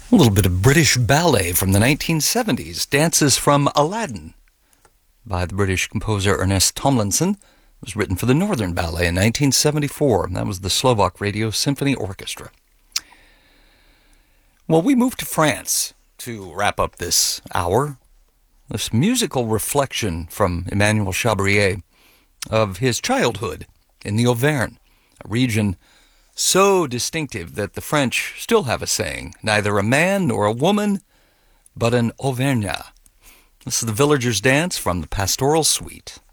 A little bit of British ballet from the 1970s. Dances from Aladdin by the British composer Ernest Tomlinson. It was written for the Northern Ballet in 1974. That was the Slovak Radio Symphony Orchestra. Well, we moved to France to wrap up this hour. This musical reflection from Emmanuel Chabrier of his childhood in the Auvergne, a region so distinctive that the French still have a saying, neither a man nor a woman, but an Auvergnat. This is the Villagers' Dance from the Pastoral Suite.